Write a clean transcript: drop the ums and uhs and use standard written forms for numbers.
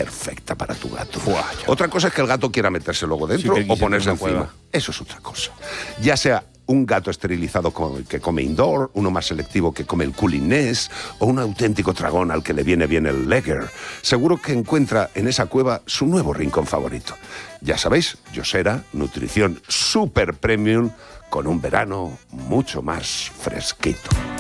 perfecta para tu gato. Buah, otra cosa es que el gato quiera meterse luego dentro o ponerse encima. Eso es otra cosa. Ya sea un gato esterilizado que come indoor, uno más selectivo que come el cooling nest, o un auténtico dragón al que le viene bien el Leger. Seguro que encuentra en esa cueva su nuevo rincón favorito. Ya sabéis, Yosera, nutrición super premium con un verano mucho más fresquito.